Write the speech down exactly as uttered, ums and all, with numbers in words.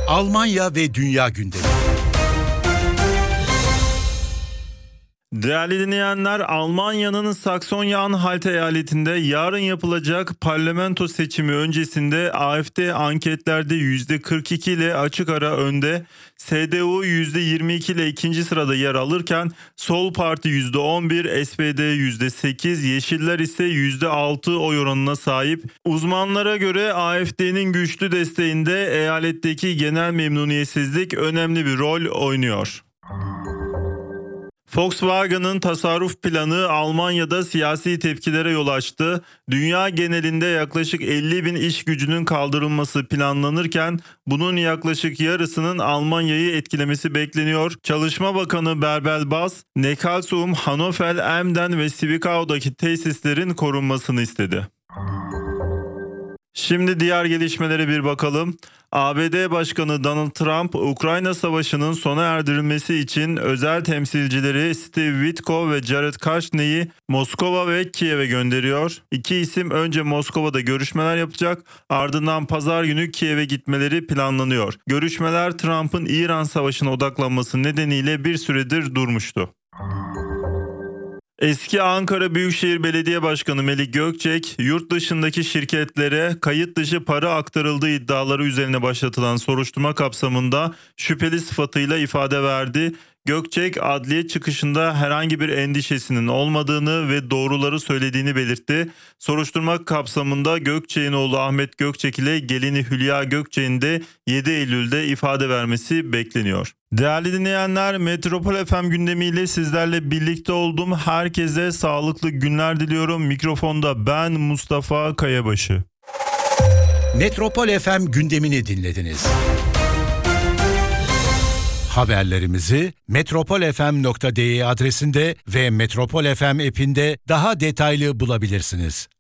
Almanya ve dünya gündemi. Değerli dinleyenler, Almanya'nın Saksonya-Anhalt eyaletinde yarın yapılacak parlamento seçimi öncesinde A F D anketlerde yüzde kırk iki ile açık ara önde, S D U yüzde yirmi iki ile ikinci sırada yer alırken Sol Parti yüzde on bir, S P D yüzde sekiz, Yeşiller ise yüzde altı oy oranına sahip. Uzmanlara göre A F D'nin güçlü desteğinde eyaletteki genel memnuniyetsizlik önemli bir rol oynuyor. Volkswagen'ın tasarruf planı Almanya'da siyasi tepkilere yol açtı. Dünya genelinde yaklaşık elli bin iş gücünün kaldırılması planlanırken bunun yaklaşık yarısının Almanya'yı etkilemesi bekleniyor. Çalışma Bakanı Bärbel Bas, Neckarsulm, Hannover, Emden ve Zwickau'daki tesislerin korunmasını istedi. Şimdi diğer gelişmelere bir bakalım. A B D Başkanı Donald Trump, Ukrayna Savaşı'nın sona erdirilmesi için özel temsilcileri Steve Witkoff ve Jared Kushner'i Moskova ve Kiev'e gönderiyor. İki isim önce Moskova'da görüşmeler yapacak, ardından pazar günü Kiev'e gitmeleri planlanıyor. Görüşmeler Trump'ın İran Savaşı'na odaklanması nedeniyle bir süredir durmuştu. Eski Ankara Büyükşehir Belediye Başkanı Melik Gökçek, yurt dışındaki şirketlere kayıt dışı para aktarıldığı iddiaları üzerine başlatılan soruşturma kapsamında şüpheli sıfatıyla ifade verdi. Gökçek, adliye çıkışında herhangi bir endişesinin olmadığını ve doğruları söylediğini belirtti. Soruşturma kapsamında Gökçek'in oğlu Ahmet Gökçek ile gelini Hülya Gökçek'in de yedi Eylül'de ifade vermesi bekleniyor. Değerli dinleyenler, Metropol F M gündemiyle sizlerle birlikte oldum. Herkese sağlıklı günler diliyorum. Mikrofonda ben Mustafa Kayabaşı. Metropol F M gündemini dinlediniz. Haberlerimizi metropol f m nokta d e adresinde ve Metropol F M app'inde daha detaylı bulabilirsiniz.